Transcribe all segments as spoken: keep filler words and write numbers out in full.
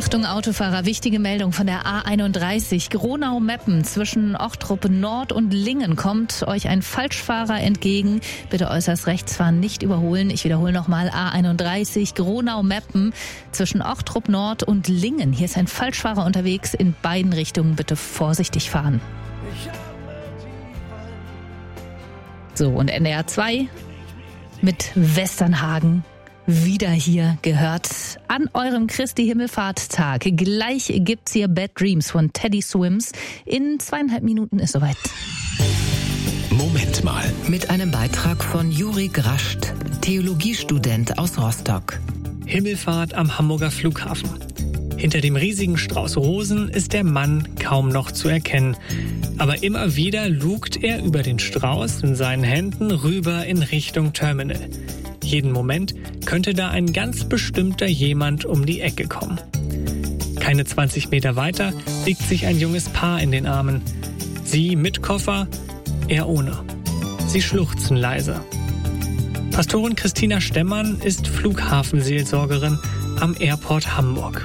Achtung Autofahrer, wichtige Meldung von der A einunddreißig. Gronau-Meppen zwischen Ochtrup Nord und Lingen kommt euch ein Falschfahrer entgegen. Bitte äußerst rechts fahren, nicht überholen. Ich wiederhole nochmal A einunddreißig, Gronau-Meppen zwischen Ochtrup Nord und Lingen. Hier ist ein Falschfahrer unterwegs, in beiden Richtungen bitte vorsichtig fahren. So, und N D R zwei mit Westernhagen. Wieder hier gehört an eurem Christi Himmelfahrttag. Gleich gibt's hier Bad Dreams von Teddy Swims. In zweieinhalb Minuten ist soweit. Moment mal. Mit einem Beitrag von Juri Grascht, Theologiestudent aus Rostock. Himmelfahrt am Hamburger Flughafen. Hinter dem riesigen Strauß Rosen ist der Mann kaum noch zu erkennen. Aber immer wieder lugt er über den Strauß in seinen Händen rüber in Richtung Terminal. Jeden Moment könnte da ein ganz bestimmter jemand um die Ecke kommen. Keine zwanzig Meter weiter liegt sich ein junges Paar in den Armen. Sie mit Koffer, er ohne. Sie schluchzen leise. Pastorin Christina Stemmann ist Flughafenseelsorgerin am Airport Hamburg.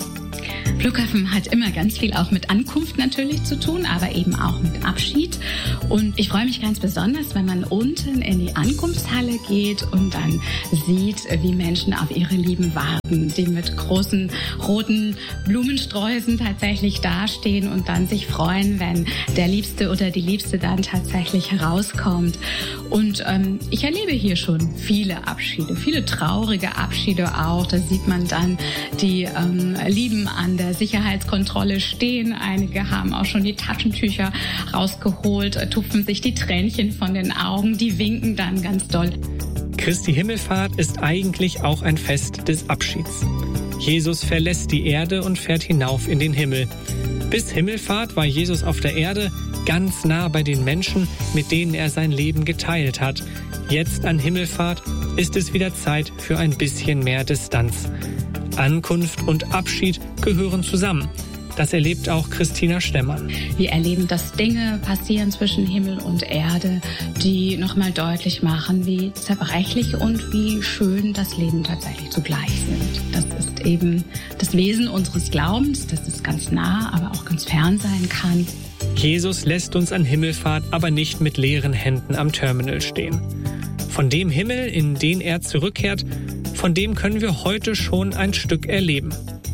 Flughafen hat immer ganz viel auch mit Ankunft natürlich zu tun, aber eben auch mit Abschied. Und ich freue mich ganz besonders, wenn man unten in die Ankunftshalle geht und dann sieht, wie Menschen auf ihre Lieben warten, die mit großen roten Blumensträußen tatsächlich dastehen und dann sich freuen, wenn der Liebste oder die Liebste dann tatsächlich herauskommt. Und ähm, ich erlebe hier schon viele Abschiede, viele traurige Abschiede auch. Da sieht man dann die ähm, Lieben an der Sicherheitskontrolle stehen. Einige haben auch schon die Taschentücher rausgeholt, tupfen sich die Tränchen von den Augen, die winken dann ganz doll. Christi Himmelfahrt ist eigentlich auch ein Fest des Abschieds. Jesus verlässt die Erde und fährt hinauf in den Himmel. Bis Himmelfahrt war Jesus auf der Erde ganz nah bei den Menschen, mit denen er sein Leben geteilt hat. Jetzt an Himmelfahrt ist es wieder Zeit für ein bisschen mehr Distanz. Ankunft und Abschied gehören zusammen. Das erlebt auch Christina Stemmann. Wir erleben, dass Dinge passieren zwischen Himmel und Erde, die nochmal deutlich machen, wie zerbrechlich und wie schön das Leben tatsächlich zugleich sind. Das ist eben das Wesen unseres Glaubens, dass es ganz nah, aber auch ganz fern sein kann. Jesus lässt uns an Himmelfahrt aber nicht mit leeren Händen am Terminal stehen. Von dem Himmel, in den er zurückkehrt, von dem können wir heute schon ein Stück erleben.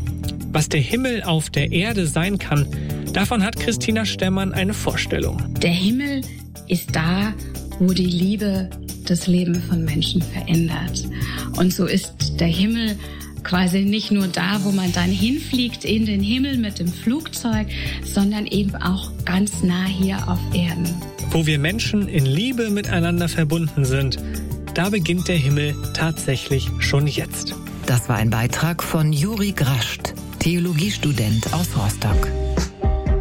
Was der Himmel auf der Erde sein kann, davon hat Christina Stemmann eine Vorstellung. Der Himmel ist da, wo die Liebe das Leben von Menschen verändert. Und so ist der Himmel quasi nicht nur da, wo man dann hinfliegt in den Himmel mit dem Flugzeug, sondern eben auch ganz nah hier auf Erden. Wo wir Menschen in Liebe miteinander verbunden sind, da beginnt der Himmel tatsächlich schon jetzt. Das war ein Beitrag von Juri Grascht, Theologiestudent aus Rostock.